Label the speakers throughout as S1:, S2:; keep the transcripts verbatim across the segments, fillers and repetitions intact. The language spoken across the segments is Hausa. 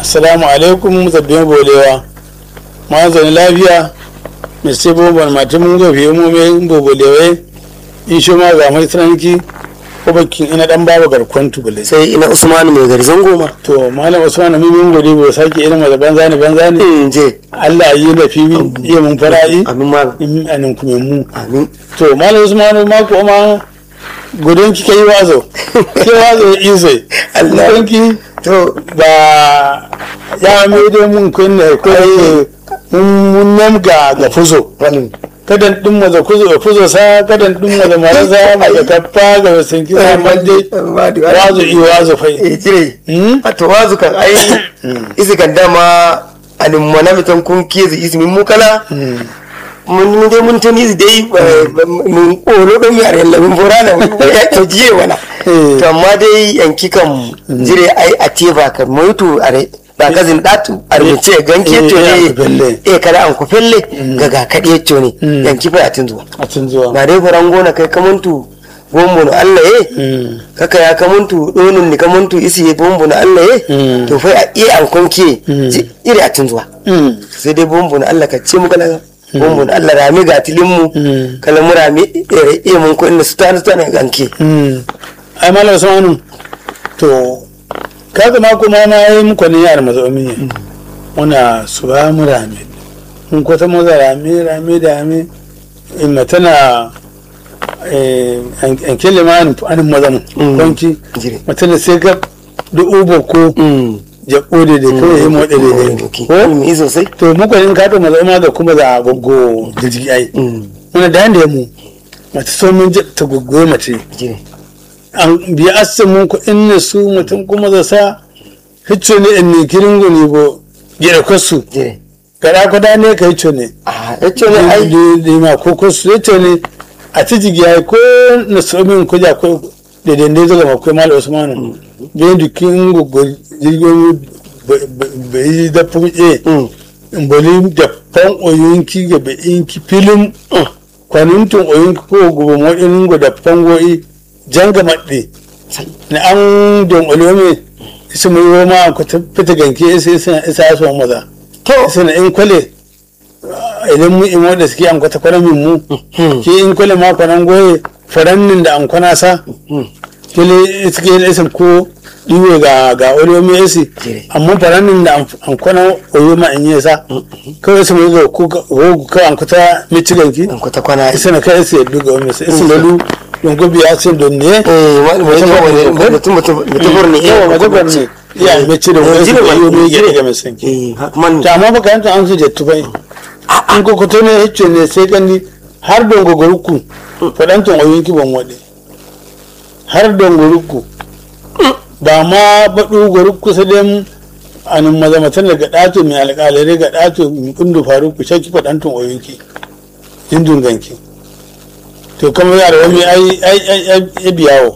S1: assalamu alaikum zabbin bolewa ma zan lafiya mai sai bomban matan mun gobe mu mai bobolewa in shi ma ga mai tsananki ko bakin ina dan baba garkon tubule
S2: sai ina Usman mai garzon goma
S1: to malam Usman mun mun gode ba sake irin maza banza ne banza ne
S2: in je
S1: Allah yi da fi iya mun fara'i
S2: amin malam
S1: in anan kuma mu
S2: amin
S1: to malam Usman ma ko ma gudun ki kai wazo ke wazo izai Allah ki to ba ya mai da mun kunne kai mun nan ga ga fuzo kadan din maza kuzo fuzo sa kadan din maza maraza maza kaffa ga sun kisa mande wazo i wazo fai
S2: eh jire to wazo kan ai isi kan dama anin mana mitan kun kizi ismin mu kala mun dai mun tani dai mun kolo don yare Allah mun forana ya to jiye wana to amma dai yanki kan jire ai a teba kan moito are ba kazin datu a rubuce ganke to ne eh kada an ku felle ga ga kade to ne yanki fa a tunzuwa
S1: a tunzuwa
S2: na dai faran gona kai kamuntu gombo na Allah eh kaka ya kamuntu donin ni kamuntu isi gombo na Allah eh to fa a iya an konke iri a tunzuwa sai dai gombo na Allah ka ce mu kala gombo na Allah rami ga tilin mu kala mu rami eh mun ko inda su tana tana ganke
S1: ai mallam sanu to kaga ma kuma na yi muku ne yar mazaumi ne muna su ba mu rame mun kwata maza rame rame da rame in tana an kele ma an maza mu kwanki mutane sai ga da ubo ko ya kode da kawai mu da da
S2: ko mu izo sai
S1: to muku ne ka to mazauma da kuma da goggo da jiki ai muna da yanda mu mata so mun ta goggo mace an biya asamin ku inna su mutum kuma da sa hicce ne in ne kirin guni bo gida kwasu kada kwada ne ka hicce ne
S2: a hicce ne ai
S1: da ma ko kwasu hicce ne a ci jigiya ko na somin kuja ko da dande zaga makwai mal usmanu biyan dukin gugu jirgin bai da fuke in boli da fan oyinki ga bayinki filin kwanintun oyinki ko gugu mo'inin go da fangoyi janga maɗe na an don olome su mai roma ku fita ganke isa isa isa su maza to isa na in kwale idan mu in wanda suke an kwata kwana min mu ke in kwale ma kwanan goye farannin da an kwana sa kele suke yin isa ko diwe ga ga olome isi amma farannin da an kwana oyo ma in yi sa kawai su mai zo ko ko an kwata mici ganki
S2: an kwata kwana
S1: isa na kai isa ya duga wani isa isa lalu don gobe ya ce don ne
S2: eh mutum mutum mutum ne
S1: eh mutum ne ya me ce da wani ne ne ya ga mai sanki
S2: eh man
S1: ta amma baka yanta an su jettu bai an ko koto ne hicce ne sai gani har don gogoruku fadan ton oyinki ban wade har don gogoruku ba ma badu gogoruku sai dai anin mazamatan daga dato mai alƙalare ga dato mai kundu faruku shaki fadan ton oyinki hindun ganki to kamar yara wani ai ai ai biyawo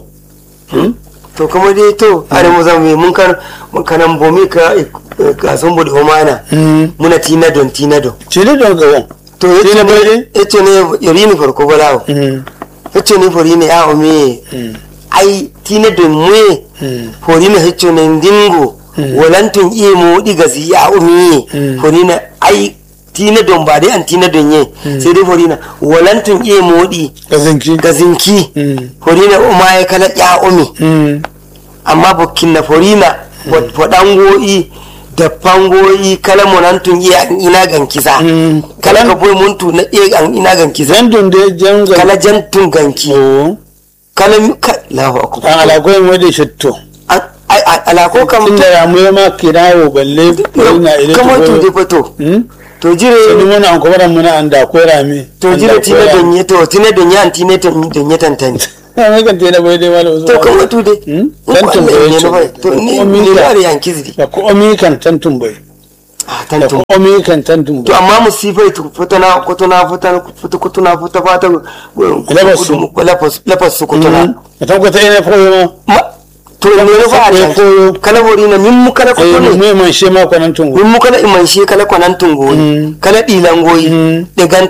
S2: to kamar dai to are mu zamu mun kan mun kanan bomi ka ka son bodi homana muna tina don tina don
S1: tina don ga won
S2: to yace ne yace ne irini farko balawo yace ne fori ne ya ome ai tina don mu fori ne yace ne dingo walantun iye mu diga zi ya ome fori ne ai tina don ba dai an tina don ye sai dai horina walantun iya modi
S1: gazinki
S2: gazinki horina uma ya kala ya umi amma bukin na horina wadangoyi da fangoyi kala monantun iya ina gankiza kala ka boy muntu na iya an ina gankiza
S1: jantun da janga
S2: kala jantun ganki kala Allahu akbar
S1: an alagoyin wadi shatto
S2: alako kam
S1: inda ya mu ma kirawo balle ina ile
S2: kamar to dai fato to jire
S1: sai mun an koran mun an da kora me
S2: to jire tina donye to tina donye an tina donye tantani
S1: mai kan tina bai dai wala
S2: to kan wato dai
S1: tantun bai
S2: to ni ni da yan kizri
S1: ba ko omi kan tantun bai
S2: ah tantun
S1: omi kan tantun bai
S2: to amma musifai to fotana kotona fotana foto kotona fota fata
S1: labasu
S2: labasu kotona
S1: ta ko ta ina foyo
S2: ma to ne ne fa ta koyo kala wori na min mu kala ko
S1: eh
S2: ne
S1: mu man she ma kwanan tungo
S2: min mu kala iman she kala kwanan tungo kala dilan goyi de